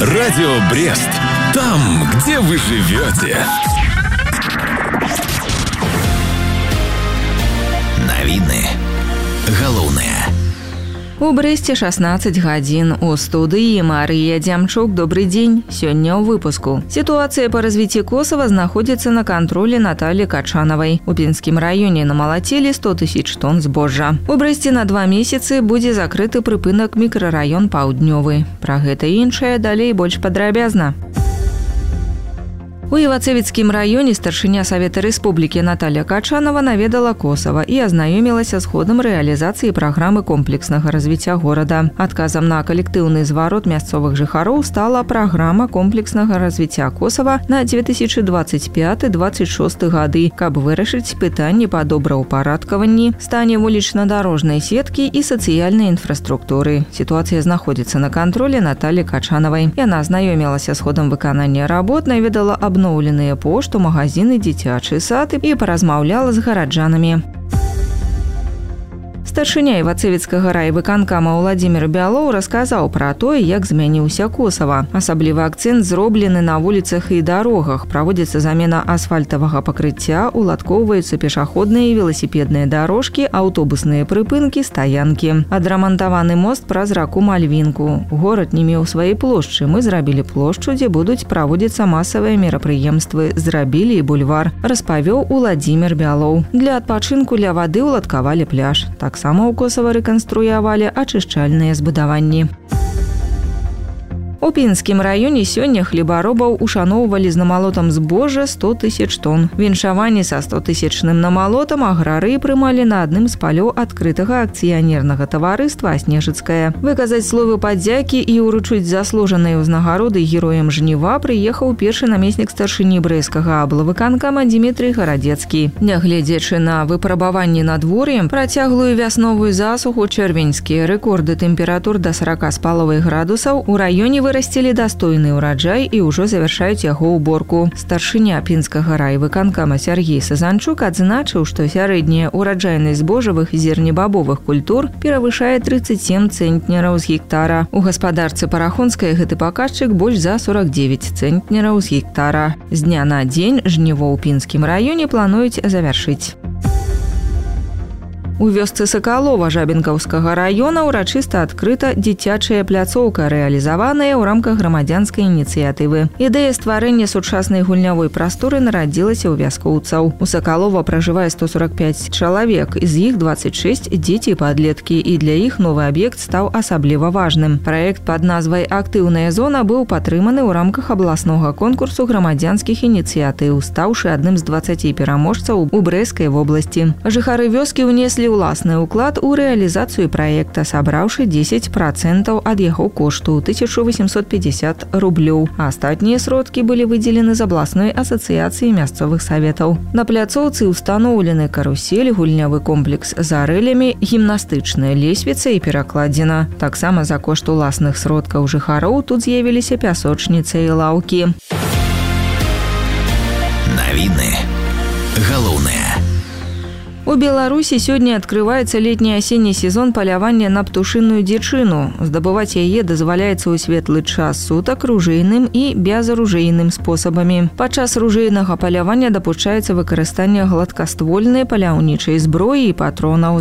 Радио Брест. Там, где вы живете. Новины. Галоўнае. У Брэсце 16 гадзін. У студыі Марія Дзямчук. Добрый дзень. Сёння ў выпуску. Ситуация по развитию Косово находится на контроле Натальи Качановой. У Пінскім раёне намалацілі 100 тысяч тонн збожжа. У Брэсце на 2 месяцы будзе закрыты прыпынак мікрараён Паўднёвы. Пра гэта і іншае далей больш падрабязна. У Івацевіцкім раёне старшыня Савета Рэспублікі Наталья Качанова наведала Косово і азнаёмілася з ходам рэалізацыі праграмы комплекснага развіцця горада. Адказам на калектыўны зварот мясцовых жыхароў стала праграма комплекснага развіцця Косово на 2025-26 гады, каб вырашыць пытанні па добраўпарадкаванні, стане вулічна-дарожнай сеткі і сацыяльнай інфраструктуры. Сітуацыя знаходзіцца на кантролі Натальі Качановай. Яна азнаёмілася з ходам выканання работ, наведала обновленные пошту, магазины, дзіцячы сад і паразмаўляла з гараджанамі. Старшыня Івацевіцкага райвыканкама Владимир Бялоў расказаў пра тое, як змяніўся Косово. Асаблівы акцэнт зроблены на вуліцах і дарогах. Праводзіцца замена асфальтавага пакрыцця, уладкоўваюцца пешаходныя і веласіпедныя дарожкі, аўтобусныя прыпынкі, стаянкі. Адрамантаваны мост праз раку Мальвінку. Горад не меў сваёй плошчы. Мы зрабілі плошчу, дзе будуць праводзіцца масавыя мерапрыемствы. Зрабілі і бульвар, распавёў Владимир Бялоў. Для адпачынку ля вады ўладкавалі пляж. Таксама ў Косово рэканструявалі ачышчальныя збудаванні. У Пінскім раёне сёння хлебаробаў ушаноўвалі з намалотам збожжа 100 тысяч тонн. Віншаванне са 100-тысячным намалотам аграрыі прымалі на адным з палёў адкрытага акцыянернага таварыства «Снежыцкае». Выказаць словы падзякі і ўручыць заслужаныя ўзнагароды героям жніва прыехаў першы намеснік старшыні брэсцкага аблвыканкама Дмітрый Гарадзецкі. Нягледзячы на выпрабаванні надвор'ем, працяглую вясновую засуху, чэрвеньскія рэкорды тэмператур да 40,5 градусаў у раёне вырасцілі дастойны ўраджай і ўжо завяршаюць яго ўборку. Старшыня Пінскага райвыканкама Сергей Сазанчук адзначыў, што сярэдняя ўраджайнасць збожжавых і зернебабовых культур перавышае 37 цэнтнераў з гектара. У гаспадарцы Парахонскай гэты паказчык больш за 49 цэнтнераў з гектара. З дня на дзень жніво ў Пінскім раёне плануюць завяршыць. У вёсцы Сакалова Жабінкаўскага раёна ўрачыста адкрыта дзіцячая пляцоўка, рэалізаваная ў рамках грамадзянскай ініцыятывы. Ідэя стварэння сучаснай гульнявой прасторы нарадзілася ў вяскоўцаў. У Сакалова пражывае 145 чалавек, з іх 26 дзеці і падлеткі, і для іх новы аб'ект стаў асабліва важным. Праект пад назвай «Актыўная зона» быў падтрыманы ў рамках абласнога конкурсу грамадзянскіх ініцыятыў, стаўшы адным з 20 пераможцаў у Брэсцкай вобласці. Жыхары вёскі ўнеслі уласны ўклад у рэалізацыю праекта, сабраўшы 10% ад яго кошту 1850 рублёў. Астатнія сродкі былі выдзелены з абласной асацыяцыі мясцовых саветаў. На пляцоўцы ўстаноўлены карусель, гульнявы комплекс з арэлямі, гімнастычная лесвіца і перакладзіна. Таксама за кошт уласных сродкаў жыхароў тут з'явіліся пясочніцы і лаўкі. Навіны. Галоўнае. У Беларусі сёння адкрываецца летні-асенні сезон палявання на птушыную дзічыну. Здабываць яе дазваляецца ў светлы час сутак ружейным і безаружейным спосабамі. Падчас ружейнага палявання дапушчаецца выкарыстанне гладкаствольнай паляўнічай зброі і патронаў.